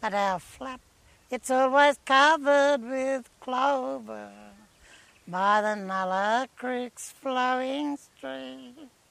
But our flat, it's always covered with clover by the Nulla Creek's flowing stream.